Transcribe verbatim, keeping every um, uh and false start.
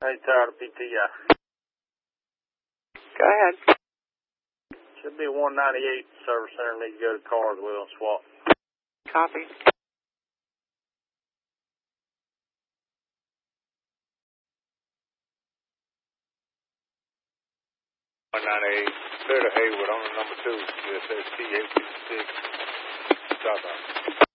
Hey, tired of P T I. Go ahead. Should be one ninety-eight service center. Need to go to Carswell and swap. Copy. one ninety-eight, clear to Haywood on the number two, U S S T eight six six, southbound.